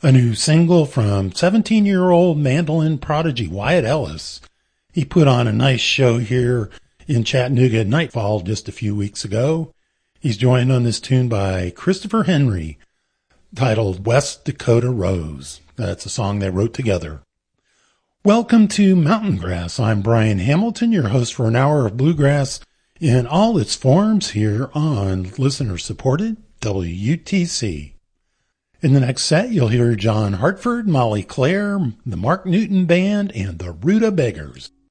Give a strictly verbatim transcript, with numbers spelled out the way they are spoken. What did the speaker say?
A new single from seventeen-year-old mandolin prodigy Wyatt Ellis. He put on a nice show here in Chattanooga at Nightfall just a few weeks ago. He's joined on this tune by Christopher Henry, titled West Dakota Rose. That's a song they wrote together. Welcome to Mountain Grass. I'm Brian Hamilton, your host for an hour of bluegrass in all its forms here on listener-supported W U T C. In the next set, you'll hear John Hartford, Molly Claire, the Mark Newton Band, and the Ruta Beggars.